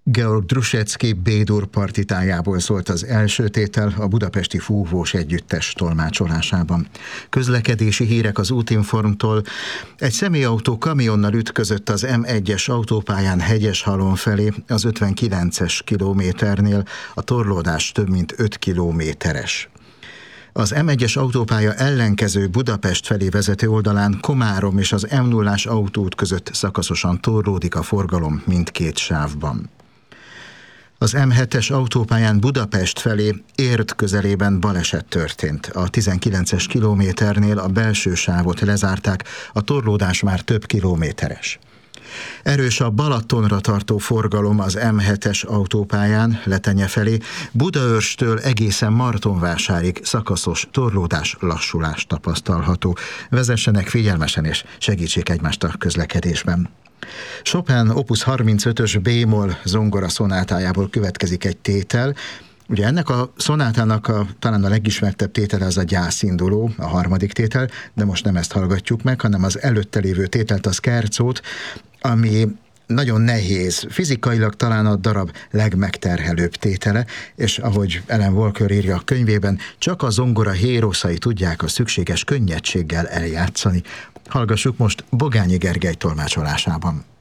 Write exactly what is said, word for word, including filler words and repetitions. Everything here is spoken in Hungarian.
Georg Drusecki B-dur partitájából szólt az első tétel a budapesti fúvós együttes tolmácsolásában. Közlekedési hírek az Útinformtól. Egy személyautó kamionnal ütközött az M egyes autópályán Hegyeshalom felé az ötvenkilences kilométernél, a torlódás több mint öt kilométeres. Az M egyes autópálya ellenkező Budapest felé vezető oldalán Komárom és az M nullás autóút között szakaszosan torlódik a forgalom mindkét sávban. Az M hetes autópályán Budapest felé Érd közelében baleset történt. A tizenkilences kilométernél a belső sávot lezárták, a torlódás már több kilométeres. Erős a Balatonra tartó forgalom az M hetes autópályán Letenye felé, Budaörstől egészen Martonvásárig szakaszos torlódás, lassulás tapasztalható. Vezessenek figyelmesen és segítsék egymást a közlekedésben. Chopin opus harmincötös B-moll zongora szonátájából következik egy tétel. Ugye ennek a szonátának a, talán a legismertebb tétele az a gyászinduló, a harmadik tétel, de most nem ezt hallgatjuk meg, hanem az előtte lévő tételt, a Scherzót, ami nagyon nehéz, fizikailag talán a darab legmegterhelőbb tétele, és ahogy Ellen Walker írja a könyvében, csak a zongora héroszai tudják a szükséges könnyedséggel eljátszani. Hallgassuk most Bogányi Gergely tolmácsolásában.